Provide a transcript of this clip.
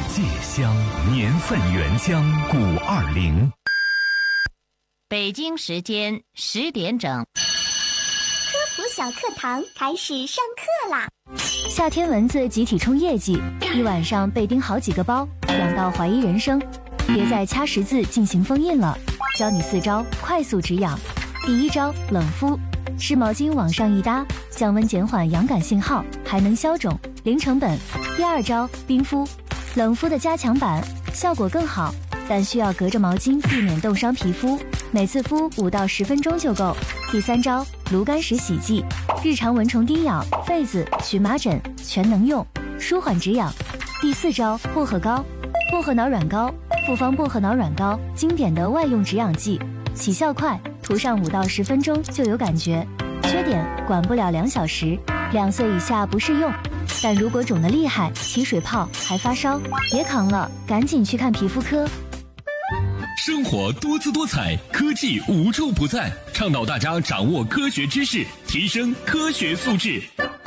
芥香，年份原浆520。 北京时间10点整。 科普小课堂开始上课啦！ 夏天蚊子集体冲业绩，一晚上被叮好几个包，痒到怀疑人生。别再掐十字进行封印了，教你4招快速止痒。第1招，冷敷，湿毛巾往上一搭，降温减缓痒感信号，还能消肿，零成本。第2招，冰敷，冷敷的加强版，效果更好，但需要隔着毛巾避免冻伤皮肤，每次敷5到10分钟就够。第3招，炉甘石洗剂，日常蚊虫叮咬、痱子、荨麻疹全能用，舒缓止痒。第4招，薄荷膏，薄荷脑软膏，复方薄荷脑软膏，经典的外用止痒剂，起效快，涂上5到10分钟就有感觉。缺点，管不了2小时，2岁以下不适用。但如果肿得厉害，起水泡还发烧，别扛了，赶紧去看皮肤科。 生活多姿多彩，科技无处不在，倡导大家掌握科学知识，提升科学素质。